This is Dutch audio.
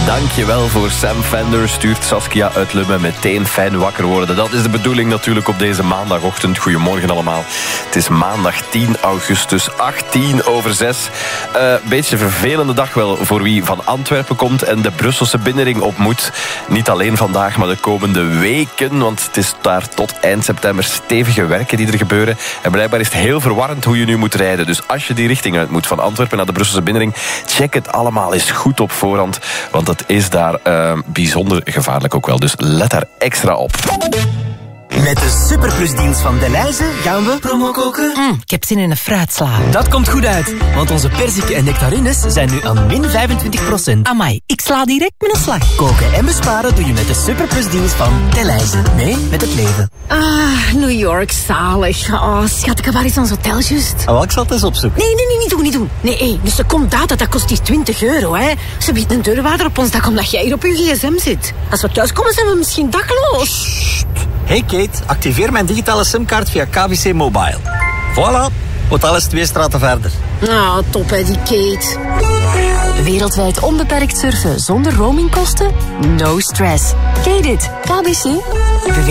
Dankjewel voor Sam Fender, stuurt Saskia uit Lummen. Meteen fijn wakker worden. Dat is de bedoeling natuurlijk op deze maandagochtend. Goedemorgen allemaal. Het is maandag 10 augustus, 6:18. Beetje vervelende dag wel voor wie van Antwerpen komt en de Brusselse binnenring op moet. Niet alleen vandaag, maar de komende weken. Want het is daar tot eind september stevige werken die er gebeuren. En blijkbaar is het heel verwarrend hoe je nu moet rijden. Dus als je die richting uit moet, van Antwerpen naar de Brusselse binnenring, check het allemaal eens goed op voorhand. Want het is daar bijzonder gevaarlijk ook wel. Dus let daar extra op. Met de Superplusdeals van Delhaize gaan we promo koken. Ik heb zin in een fruitsla. Dat komt goed uit, want onze perziken en nectarines zijn nu aan min 25%. Amai, ik sla direct met een slag. Koken en besparen doe je met de Superplusdeals van Delhaize. Mee met het leven. Ah, New York, zalig. Oh, schat, waar is ons hotel juist? Oh, ik zal het eens opzoeken. Nee, niet doen. Nee, dus de komt dat kost die €20, hè. Ze biedt een deurwaarder op ons dak omdat jij hier op je gsm zit. Als we thuis komen, zijn we misschien dakloos. Hey Kate, activeer mijn digitale simkaart via KBC Mobile. Voilà, hotel is 2 straten verder. Ah, top hè, die Kate. Wereldwijd onbeperkt surfen zonder roamingkosten? No stress. Ken je dit? KBC.